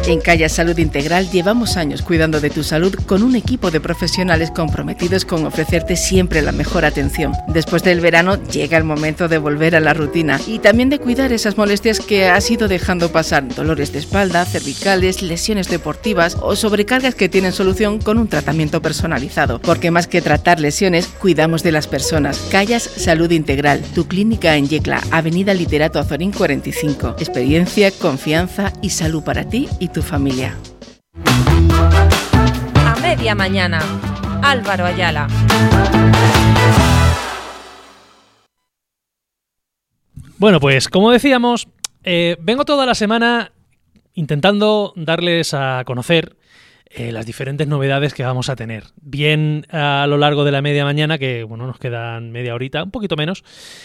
En Calla Salud Integral llevamos años cuidando de tu salud con un equipo de profesionales comprometidos con ofrecerte siempre la mejor atención. Después del verano llega el momento de volver a la rutina y también de cuidar esas molestias que has ido dejando pasar, dolores de espalda, cervicales, lesiones deportivas o sobrecargas que tienen solución con un tratamiento personalizado. Porque más que tratar lesiones, cuidamos de las personas. Callas Salud Integral, tu clínica en Yecla, Avenida Literato Azorín 45. Experiencia, confianza y salud para ti y tu familia. A media mañana, Álvaro Ayala. Bueno, pues como decíamos, vengo toda la semana intentando darles a conocer las diferentes novedades que vamos a tener. Bien a lo largo de la media mañana, que bueno, nos quedan media horita, un poquito menos,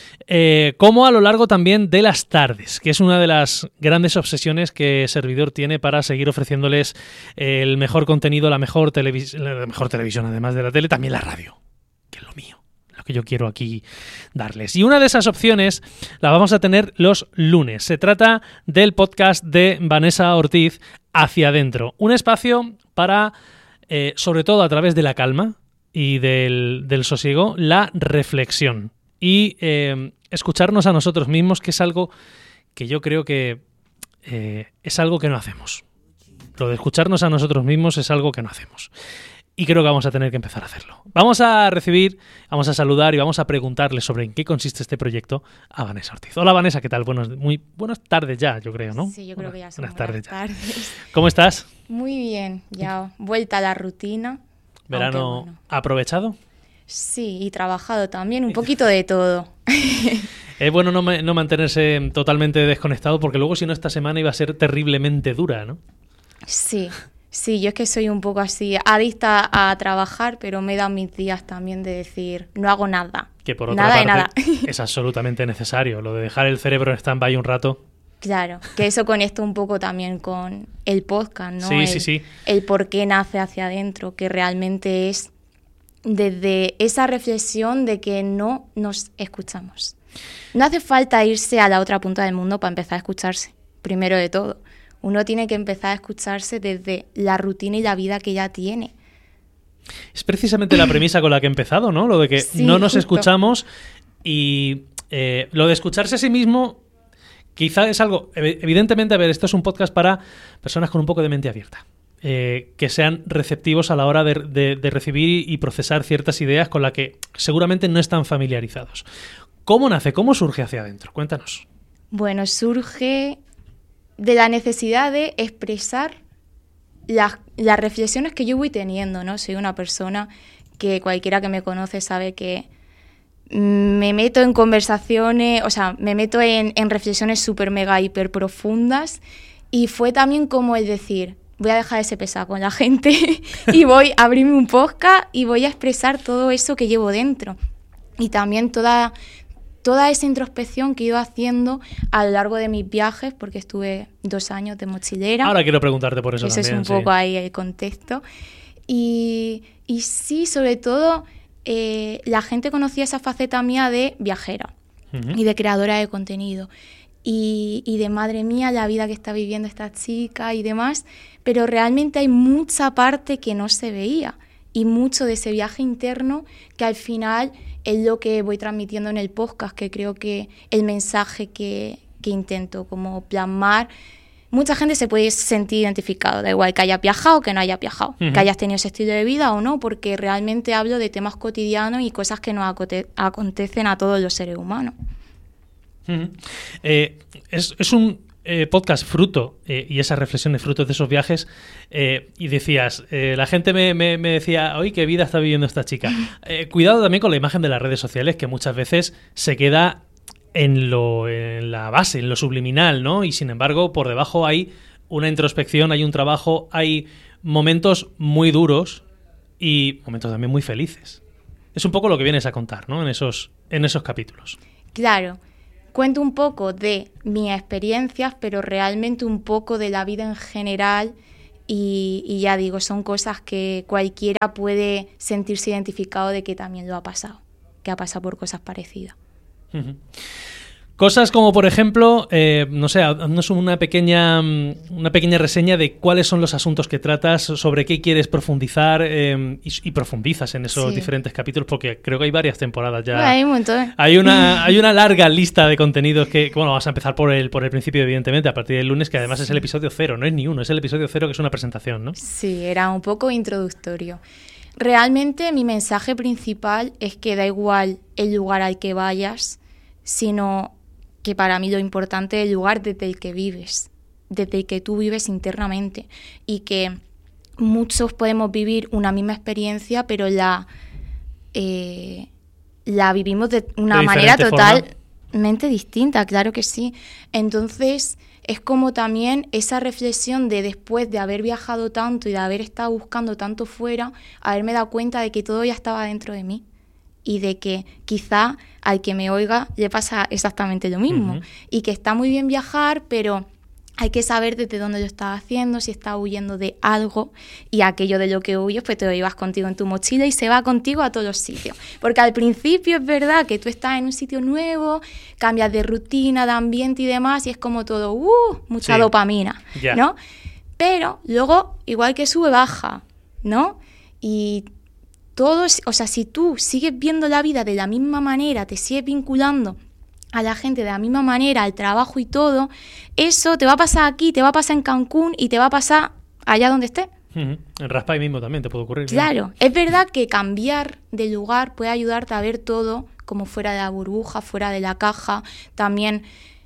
como a lo largo también de las tardes, que es una de las grandes obsesiones que Servidor tiene para seguir ofreciéndoles el mejor contenido, la mejor televisión, además de la tele, también la radio, que es lo mío, lo que yo quiero aquí darles. Y una de esas opciones la vamos a tener los lunes. Se trata del podcast de Vanessa Ortiz, Hacia Adentro, un espacio para, sobre todo a través de la calma y del sosiego, la reflexión y escucharnos a nosotros mismos, que es algo que yo creo que es algo que no hacemos. Lo de escucharnos a nosotros mismos es algo que no hacemos. Y creo que vamos a tener que empezar a hacerlo. Vamos a recibir, vamos a saludar y vamos a preguntarle sobre en qué consiste este proyecto a Vanessa Ortiz. Hola Vanessa, ¿qué tal? Muy buenas tardes ya, yo creo, ¿no? Sí, yo creo que ya son buenas tardes. tardes. ¿Cómo estás? Muy bien, ya vuelta a la rutina. ¿Verano bueno. aprovechado? Sí, y trabajado también, un poquito de todo. Es bueno no mantenerse totalmente desconectado, porque luego si no esta semana iba a ser terriblemente dura, ¿no? Sí, yo es que soy un poco así, adicta a trabajar, pero me he dado mis días también de decir, no hago nada. Que por otra parte es absolutamente necesario, lo de dejar el cerebro en stand-by un rato. Claro, que eso conecta un poco también con el podcast, ¿no? Sí. El por qué nace Hacia Adentro, que realmente es desde esa reflexión de que no nos escuchamos. No hace falta irse a la otra punta del mundo para empezar a escucharse, primero de todo. Uno tiene que empezar a escucharse desde la rutina y la vida que ya tiene. Es precisamente la premisa con la que he empezado, ¿no? Lo de que sí, no nos justo. escuchamos y lo de escucharse a sí mismo quizá es algo... Evidentemente, a ver, esto es un podcast para personas con un poco de mente abierta. Que sean receptivos a la hora de recibir y procesar ciertas ideas con las que seguramente no están familiarizados. ¿Cómo nace? ¿Cómo surge Hacia Adentro? Cuéntanos. Bueno, surge de la necesidad de expresar las reflexiones que yo voy teniendo, ¿no? Soy una persona que cualquiera que me conoce sabe que me meto en conversaciones, o sea, me meto en reflexiones súper mega hiper profundas, y fue también como el decir, voy a dejar ese pesar con la gente y voy a abrirme un podcast y voy a expresar todo eso que llevo dentro. Y también toda esa introspección que he ido haciendo a lo largo de mis viajes, porque estuve 2 años de mochilera. Ahora quiero preguntarte por eso también. Ese es un poco ahí el contexto. Y sí, sobre todo, la gente conocía esa faceta mía de viajera y de creadora de contenido. Y de madre mía, la vida que está viviendo esta chica y demás, pero realmente hay mucha parte que no se veía y mucho de ese viaje interno que al final es lo que voy transmitiendo en el podcast, que creo que el mensaje que intento como plasmar, mucha gente se puede sentir identificado, da igual que hayas viajado o que no hayas viajado, que hayas tenido ese estilo de vida o no, porque realmente hablo de temas cotidianos y cosas que nos acontecen a todos los seres humanos. Es un podcast fruto, y esas reflexiones frutos de esos viajes, y decías, la gente me decía, ¡ay, qué vida está viviendo esta chica! Cuidado también con la imagen de las redes sociales, que muchas veces se queda en la base, en lo subliminal, ¿no? Y sin embargo, por debajo hay una introspección, hay un trabajo, hay momentos muy duros y momentos también muy felices. Es un poco lo que vienes a contar, ¿no? En esos capítulos. Claro. Cuento un poco de mis experiencias, pero realmente un poco de la vida en general, y ya digo, son cosas que cualquiera puede sentirse identificado de que también lo ha pasado, que ha pasado por cosas parecidas. Cosas como, por ejemplo, no sé, haznos una pequeña reseña de cuáles son los asuntos que tratas, sobre qué quieres profundizar y profundizas en esos diferentes capítulos, porque creo que hay varias temporadas ya. Bueno, hay un montón. Hay una larga lista de contenidos que, bueno, vas a empezar por el principio, evidentemente, a partir del lunes, que además es el episodio 0, no es ni uno, es el episodio 0, que es una presentación, ¿no? Sí, era un poco introductorio. Realmente mi mensaje principal es que da igual el lugar al que vayas, sino que para mí lo importante es el lugar desde el que vives, desde el que tú vives internamente, y que muchos podemos vivir una misma experiencia, pero la vivimos de una manera totalmente distinta, claro que sí. Entonces es como también esa reflexión de después de haber viajado tanto y de haber estado buscando tanto fuera, haberme dado cuenta de que todo ya estaba dentro de mí. Y de que quizá al que me oiga le pasa exactamente lo mismo. Y que está muy bien viajar, pero hay que saber desde dónde lo estás haciendo, si estás huyendo de algo, y aquello de lo que huyes, pues te lo llevas contigo en tu mochila y se va contigo a todos los sitios. Porque al principio es verdad que tú estás en un sitio nuevo, cambias de rutina, de ambiente y demás, y es como todo, mucha dopamina, ¿no? Pero luego, igual que sube, baja, ¿no? Y todos, o sea, si tú sigues viendo la vida de la misma manera, te sigues vinculando a la gente de la misma manera, al trabajo y todo, eso te va a pasar aquí, te va a pasar en Cancún y te va a pasar allá donde estés. En Raspai mismo también te puede ocurrir. Claro, es verdad que cambiar de lugar puede ayudarte a ver todo como fuera de la burbuja, fuera de la caja. También,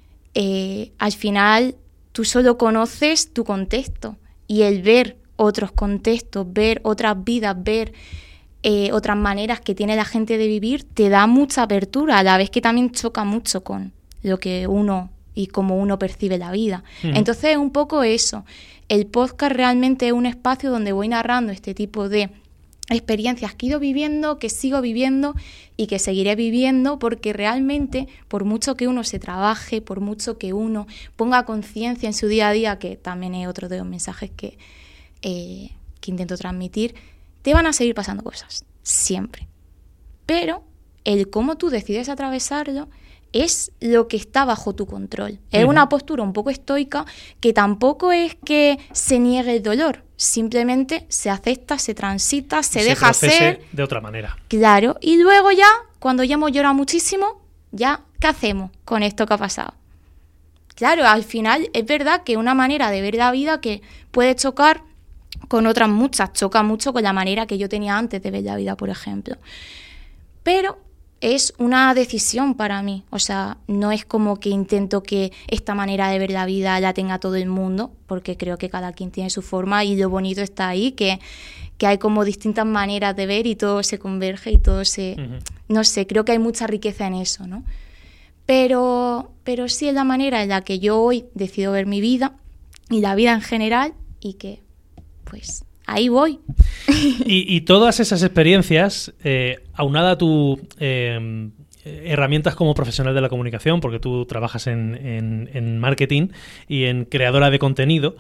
al final, tú solo conoces tu contexto, y el ver otros contextos, ver otras vidas, ver otras maneras que tiene la gente de vivir, te da mucha apertura, a la vez que también choca mucho con lo que uno y cómo uno percibe la vida. Entonces es un poco eso. El podcast realmente es un espacio donde voy narrando este tipo de experiencias que he ido viviendo, que sigo viviendo y que seguiré viviendo, porque realmente, por mucho que uno se trabaje, por mucho que uno ponga conciencia en su día a día, que también es otro de los mensajes que intento transmitir, te van a seguir pasando cosas, siempre. Pero el cómo tú decides atravesarlo es lo que está bajo tu control. Es una postura un poco estoica, que tampoco es que se niegue el dolor, simplemente se acepta, se transita, se deja ser. De otra manera. Claro, y luego ya, cuando ya hemos llorado muchísimo, ya, ¿qué hacemos con esto que ha pasado? Claro, al final es verdad que una manera de ver la vida que puede chocar con otras muchas, choca mucho con la manera que yo tenía antes de ver la vida, por ejemplo. Pero es una decisión para mí, o sea, no es como que intento que esta manera de ver la vida la tenga todo el mundo, porque creo que cada quien tiene su forma, y lo bonito está ahí, que hay como distintas maneras de ver y todo se converge y todo se... No sé, creo que hay mucha riqueza en eso, ¿no? Pero sí es la manera en la que yo hoy decido ver mi vida y la vida en general, y que pues ahí voy. Y todas esas experiencias, aunada a tu herramientas como profesional de la comunicación, porque tú trabajas en marketing y en creadora de contenido,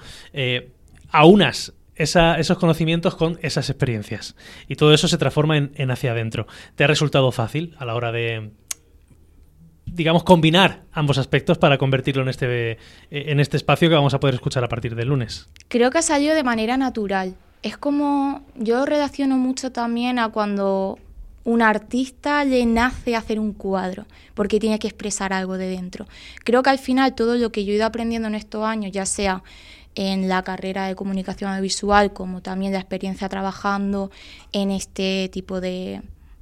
aunas esos conocimientos con esas experiencias. Y todo eso se transforma en hacia adentro. ¿Te ha resultado fácil a la hora de, digamos, combinar ambos aspectos para convertirlo en este espacio que vamos a poder escuchar a partir del lunes? Creo que ha salido de manera natural. Es como, yo relaciono mucho también a cuando un artista le nace hacer un cuadro, porque tiene que expresar algo de dentro. Creo que al final todo lo que yo he ido aprendiendo en estos años, ya sea en la carrera de comunicación audiovisual, como también la experiencia trabajando en este tipo de...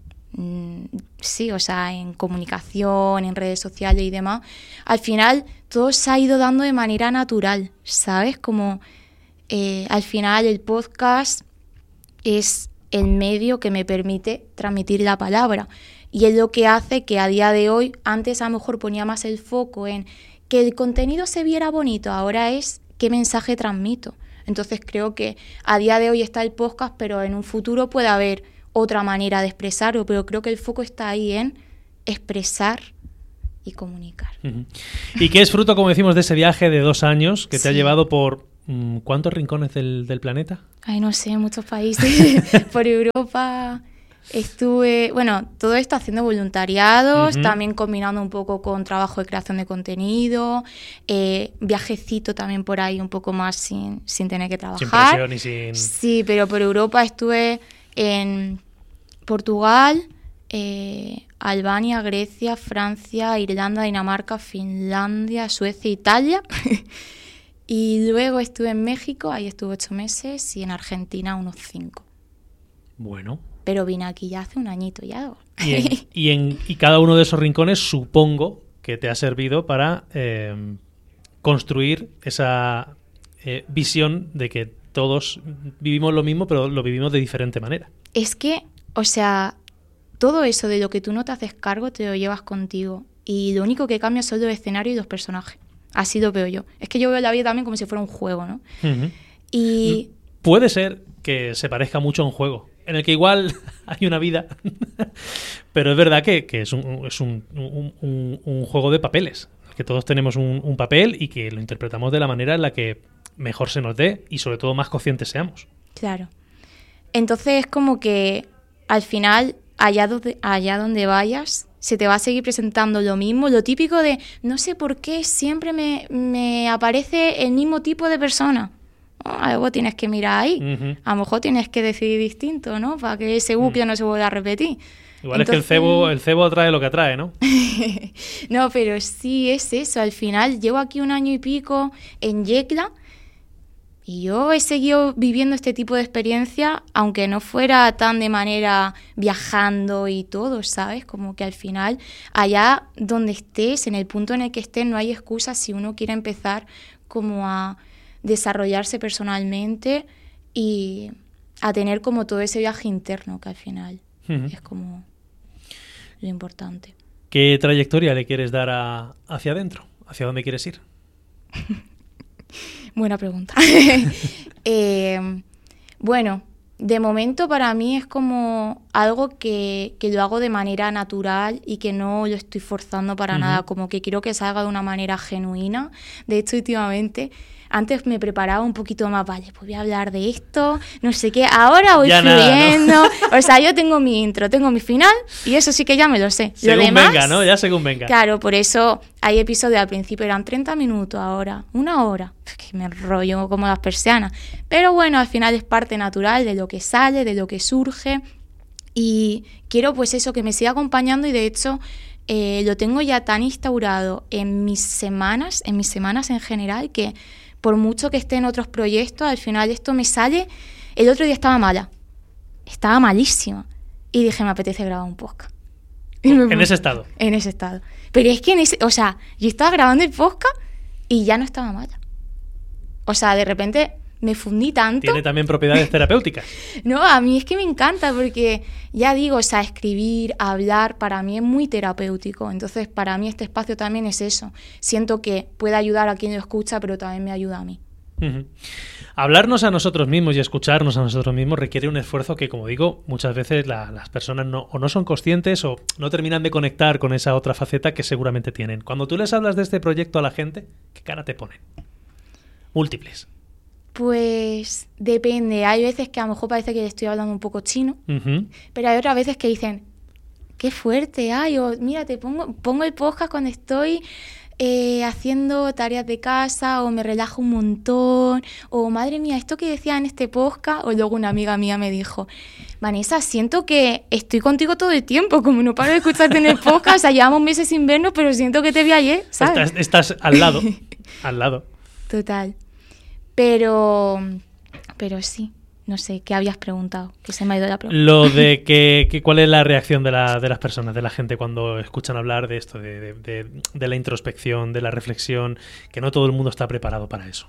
sí, o sea, en comunicación, en redes sociales y demás, al final todo se ha ido dando de manera natural, ¿sabes? Como al final el podcast es el medio que me permite transmitir la palabra, y es lo que hace que a día de hoy, antes a lo mejor ponía más el foco en que el contenido se viera bonito, ahora es qué mensaje transmito. Entonces creo que a día de hoy está el podcast, pero en un futuro puede haber otra manera de expresarlo, pero creo que el foco está ahí en expresar y comunicar. Y que es fruto, como decimos, de ese viaje de 2 años que te ha llevado por ¿cuántos rincones del planeta? Ay, no sé, muchos países, por Europa, Estuve, todo esto haciendo voluntariados, también combinando un poco con trabajo de creación de contenido, viajecito también por ahí un poco más sin tener que trabajar. Sin presión y sin... Sí, pero por Europa estuve en Portugal, Albania, Grecia, Francia, Irlanda, Dinamarca, Finlandia, Suecia, Italia. Y luego estuve en México, ahí estuve 8 meses, y en Argentina unos 5. Bueno. Pero vine aquí ya hace un añito ya. Y cada uno de esos rincones supongo que te ha servido para construir esa visión de que todos vivimos lo mismo, pero lo vivimos de diferente manera. Es que, o sea, todo eso de lo que tú no te haces cargo te lo llevas contigo. Y lo único que cambia son los escenarios y los personajes. Así lo veo yo. Es que yo veo la vida también como si fuera un juego, ¿no? Uh-huh. Y... Puede ser que se parezca mucho a un juego, en el que igual hay una vida, pero es verdad que es un juego de papeles, que todos tenemos un papel y que lo interpretamos de la manera en la que mejor se nos dé y sobre todo más conscientes seamos. Claro. Entonces es como que al final, allá donde vayas, se te va a seguir presentando lo mismo, lo típico de no sé por qué siempre me aparece el mismo tipo de persona. Algo tienes que mirar ahí. Uh-huh. A lo mejor tienes que decidir distinto, ¿no? Para que ese bucle no se vuelva a repetir. Igual entonces... es que el cebo atrae lo que atrae, ¿no? No, pero sí es eso. Al final llevo aquí 1 año y pico en Yecla y yo he seguido viviendo este tipo de experiencia, aunque no fuera tan de manera viajando y todo, ¿sabes? Como que al final, allá donde estés, en el punto en el que estés, no hay excusa si uno quiere empezar como a desarrollarse personalmente y a tener como todo ese viaje interno que al final es como lo importante. ¿Qué trayectoria le quieres dar hacia adentro? ¿Hacia dónde quieres ir? Buena pregunta. Bueno, de momento para mí es como algo que lo hago de manera natural y que no lo estoy forzando para nada, como que quiero que salga de una manera genuina. De hecho, últimamente, antes me preparaba un poquito más, vale, pues voy a hablar de esto, no sé qué, ahora voy fluyendo. Nada, ¿no? O sea, yo tengo mi intro, tengo mi final y eso sí que ya me lo sé. Según lo demás, venga, ¿no? Ya según venga. Claro, por eso hay episodios al principio eran 30 minutos, ahora 1 hora. Es que me enrollo como las persianas. Pero bueno, al final es parte natural de lo que sale, de lo que surge. Y quiero pues eso, que me siga acompañando y de hecho lo tengo ya tan instaurado en mis semanas en general que por mucho que esté en otros proyectos, al final esto me sale. El otro día estaba estaba malísima y dije, me apetece grabar un podcast. En ese estado. En ese estado. Pero es que yo estaba grabando el podcast y ya no estaba mala. O sea, de repente me fundí tanto. Tiene también propiedades terapéuticas. No, a mí es que me encanta porque, ya digo, o sea, escribir, hablar, para mí es muy terapéutico. Entonces, para mí este espacio también es eso. Siento que puede ayudar a quien lo escucha, pero también me ayuda a mí. Uh-huh. Hablarnos a nosotros mismos y escucharnos a nosotros mismos requiere un esfuerzo que, como digo, muchas veces las personas no son conscientes o no terminan de conectar con esa otra faceta que seguramente tienen. Cuando tú les hablas de este proyecto a la gente, ¿qué cara te ponen? Múltiples. Pues depende. Hay veces que a lo mejor parece que le estoy hablando un poco chino, pero hay otras veces que dicen, qué fuerte, o mira, te pongo el podcast cuando estoy haciendo tareas de casa o me relajo un montón, o madre mía, esto que decía en este podcast, o luego una amiga mía me dijo, Vanessa, siento que estoy contigo todo el tiempo, como no paro de escucharte en el podcast, o sea, llevamos meses sin vernos, pero siento que te vi ayer, ¿sabes? Estás al lado, al lado. Total. Pero sí, no sé, ¿qué habías preguntado? Que se me ha ido la pregunta. Lo de ¿cuál es la reacción de las personas, de la gente cuando escuchan hablar de esto, de la introspección, de la reflexión, que no todo el mundo está preparado para eso?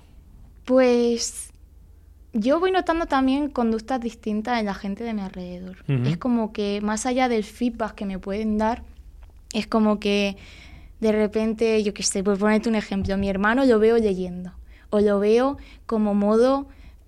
Pues yo voy notando también conductas distintas en la gente de mi alrededor. Uh-huh. Es como que más allá del feedback que me pueden dar, es como que de repente, yo qué sé, por ponerte un ejemplo, mi hermano lo veo leyendo. O lo veo como modo,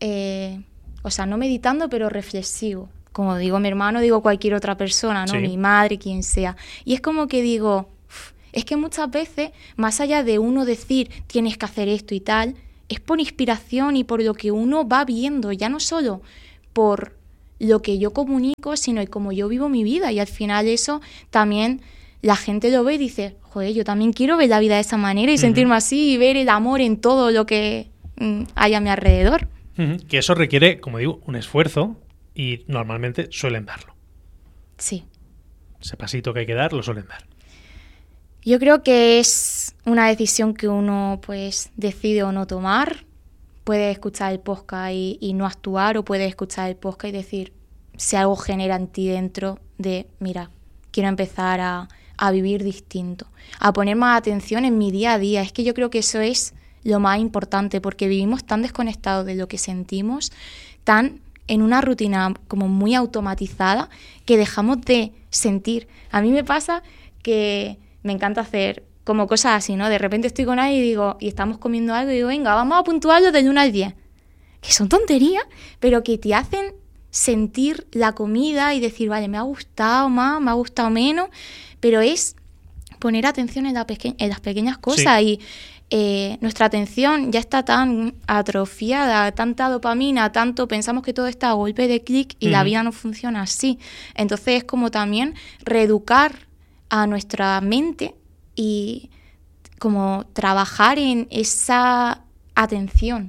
o sea, no meditando, pero reflexivo. Como digo mi hermano, digo cualquier otra persona, ¿no? Sí. Mi madre, quien sea. Y es como que digo, es que muchas veces, más allá de uno decir, tienes que hacer esto y tal, es por inspiración y por lo que uno va viendo, ya no solo por lo que yo comunico, sino el cómo yo vivo mi vida. Y al final eso también la gente lo ve y dice, joder, yo también quiero ver la vida de esa manera y sentirme así y ver el amor en todo lo que hay a mi alrededor. Que eso requiere, como digo, un esfuerzo y normalmente suelen darlo. Sí. Ese pasito que hay que dar lo suelen dar. Yo creo que es una decisión que uno pues decide o no tomar. Puedes escuchar el podcast y no actuar, o puedes escuchar el podcast y decir, si algo genera en ti dentro de, mira, quiero empezar a vivir distinto, a poner más atención en mi día a día. Es que yo creo que eso es lo más importante, porque vivimos tan desconectados de lo que sentimos, tan en una rutina como muy automatizada, que dejamos de sentir. A mí me pasa que me encanta hacer como cosas así, ¿no? De repente estoy con alguien y digo, y estamos comiendo algo y digo, venga, vamos a puntuarlo del 1 al 10. Que son tonterías, pero que te hacen sentir la comida y decir, vale, me ha gustado más, me ha gustado menos, pero es poner atención en las pequeñas cosas. Sí. Y nuestra atención ya está tan atrofiada, tanta dopamina, tanto pensamos que todo está a golpe de clic y la vida no funciona así. Entonces es como también reeducar a nuestra mente y como trabajar en esa atención.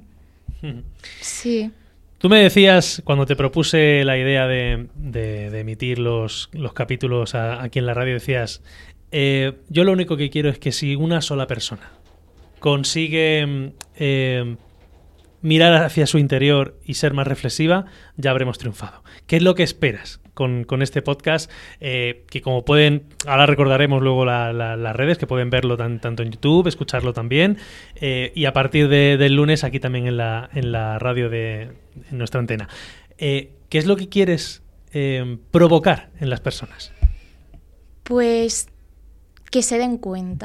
Sí. Tú me decías, cuando te propuse la idea de emitir los capítulos aquí en la radio, decías, yo lo único que quiero es que si una sola persona consigue mirar hacia su interior y ser más reflexiva, ya habremos triunfado. ¿Qué es lo que esperas con este podcast? Que como pueden, ahora recordaremos luego las redes, que pueden verlo tanto en YouTube, escucharlo también, y a partir del lunes aquí también en la radio en nuestra antena. ¿Qué es lo que quieres provocar en las personas? Pues que se den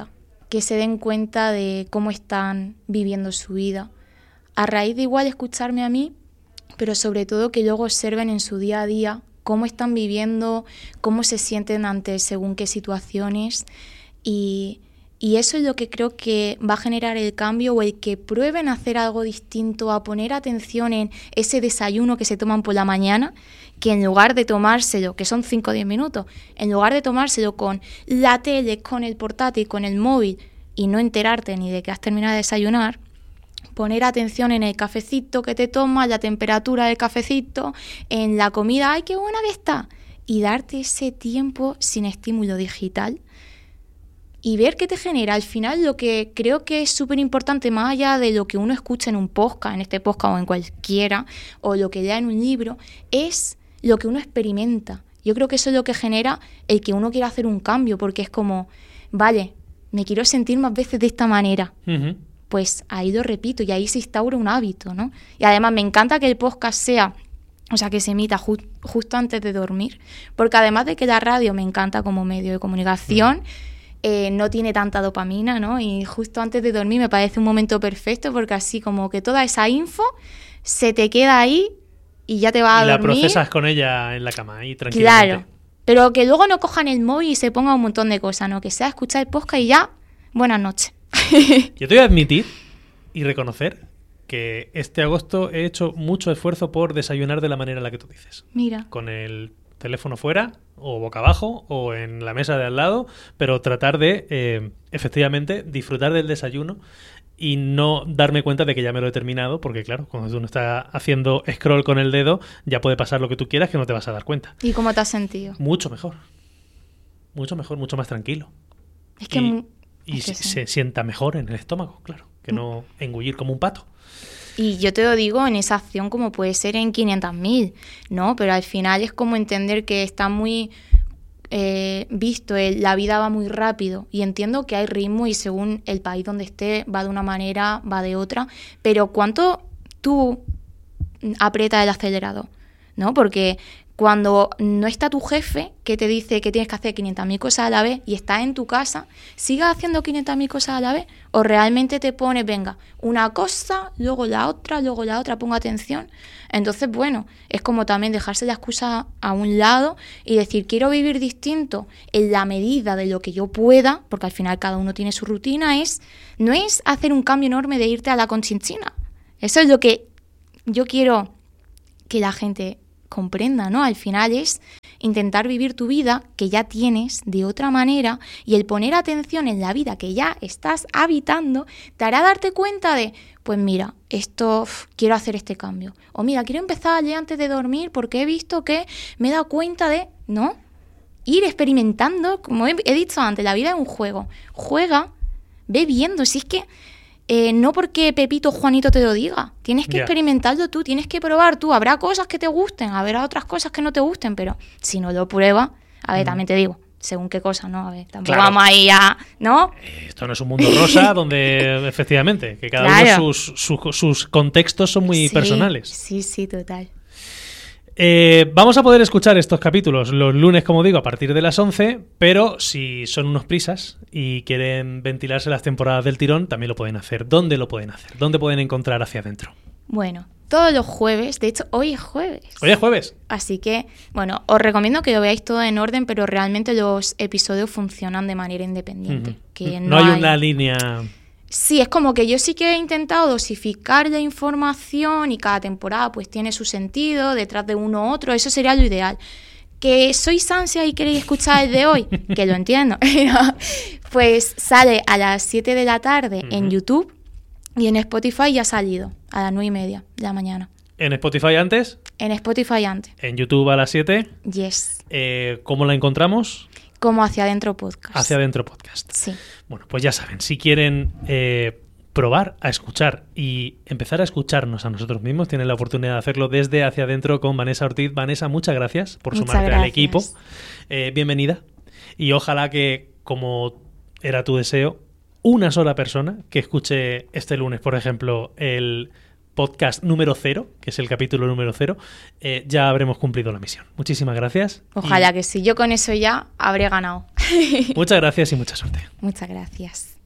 cuenta de cómo están viviendo su vida, a raíz de igual escucharme a mí, pero sobre todo que luego observen en su día a día cómo están viviendo, cómo se sienten ante según qué situaciones, y eso es lo que creo que va a generar el cambio, o el que prueben a hacer algo distinto, a poner atención en ese desayuno que se toman por la mañana, que en lugar de tomárselo, que son 5 o 10 minutos, en lugar de tomárselo con la tele, con el portátil, con el móvil, y no enterarte ni de que has terminado de desayunar, poner atención en el cafecito que te tomas, la temperatura del cafecito, en la comida, ¡ay, qué buena que está! Y darte ese tiempo sin estímulo digital y ver qué te genera. Al final, lo que creo que es súper importante, más allá de lo que uno escucha en un podcast, en este podcast o en cualquiera, o lo que lea en un libro, es lo que uno experimenta. Yo creo que eso es lo que genera el que uno quiera hacer un cambio, porque es como, vale, me quiero sentir más veces de esta manera. Uh-huh. Pues ahí lo repito y ahí se instaura un hábito, ¿no? Y además me encanta que el podcast que se emita justo antes de dormir, porque además de que la radio me encanta como medio de comunicación, no tiene tanta dopamina, ¿no? Y justo antes de dormir me parece un momento perfecto, porque así como que toda esa info se te queda ahí y ya te vas a dormir. Y la procesas con ella en la cama, ahí tranquilamente. Claro, pero que luego no cojan el móvil y se pongan un montón de cosas, ¿no? Que sea escuchar el podcast y ya, buenas noches. Yo te voy a admitir y reconocer que este agosto he hecho mucho esfuerzo por desayunar de la manera en la que tú dices. Mira. Con el teléfono fuera, o boca abajo, o en la mesa de al lado, pero tratar de, efectivamente, disfrutar del desayuno y no darme cuenta de que ya me lo he terminado, porque claro, cuando uno está haciendo scroll con el dedo, ya puede pasar lo que tú quieras que no te vas a dar cuenta. ¿Y cómo te has sentido? Mucho mejor, mucho más tranquilo. Es que... Y se sienta mejor en el estómago, claro, que no engullir como un pato. Y yo te lo digo en esa acción como puede ser en 500.000, ¿no? Pero al final es como entender que está muy visto, la vida va muy rápido y entiendo que hay ritmo y según el país donde esté va de una manera, va de otra, pero ¿cuánto tú aprietas el acelerador? ¿No? Porque cuando no está tu jefe que te dice que tienes que hacer 500.000 cosas a la vez y estás en tu casa, ¿sigas haciendo 500.000 cosas a la vez? ¿O realmente te pones, venga, una cosa, luego la otra, pongo atención? Entonces, bueno, es como también dejarse la excusa a un lado y decir, quiero vivir distinto en la medida de lo que yo pueda, porque al final cada uno tiene su rutina, no es hacer un cambio enorme de irte a la Conchinchina. Eso es lo que yo quiero que la gente comprenda, ¿no? Al final es intentar vivir tu vida que ya tienes de otra manera, y el poner atención en la vida que ya estás habitando te hará darte cuenta de, pues mira, esto, quiero hacer este cambio. O mira, quiero empezar a leer antes de dormir porque he visto que me he dado cuenta de, ¿no? Ir experimentando, como he dicho antes, la vida es un juego. Juega, ve viendo, si es que no porque Pepito o Juanito te lo diga, tienes que experimentarlo tú, tienes que probar tú. Habrá cosas que te gusten, habrá otras cosas que no te gusten, pero si no lo pruebas, a ver, también te digo, según qué cosa, ¿no? A ver, tampoco vamos ahí a, ¿no? Esto no es un mundo rosa donde, efectivamente, que cada uno sus contextos son muy personales. Sí, total. Vamos a poder escuchar estos capítulos los lunes, como digo, a partir de las 11, pero si son unos prisas y quieren ventilarse las temporadas del tirón, también lo pueden hacer. ¿Dónde lo pueden hacer? ¿Dónde pueden encontrar Hacia Adentro? Bueno, todos los jueves, de hecho, hoy es jueves. ¿Hoy es jueves? Así que, bueno, os recomiendo que lo veáis todo en orden, pero realmente los episodios funcionan de manera independiente. Que no hay una línea... Sí, es como que yo sí que he intentado dosificar la información y cada temporada pues tiene su sentido detrás de uno u otro, eso sería lo ideal. Que sois ansia y queréis escuchar el de hoy, que lo entiendo, pues sale a las 7 de la tarde en YouTube y en Spotify ya ha salido a las 9:30 de la mañana. ¿En Spotify antes? En Spotify antes. ¿En YouTube a las 7? Yes. ¿Cómo la encontramos? Como Hacia Adentro Podcast. Hacia Adentro Podcast. Sí. Bueno, pues ya saben, si quieren probar a escuchar y empezar a escucharnos a nosotros mismos, tienen la oportunidad de hacerlo desde Hacia Adentro con Vanessa Ortiz. Vanessa, muchas gracias por sumarte al equipo. Bienvenida. Y ojalá que, como era tu deseo, una sola persona que escuche este lunes, por ejemplo, el podcast número 0, que es el capítulo número 0, ya habremos cumplido la misión. Muchísimas gracias. Ojalá que sí, yo con eso ya habré ganado. Muchas gracias y mucha suerte. Muchas gracias.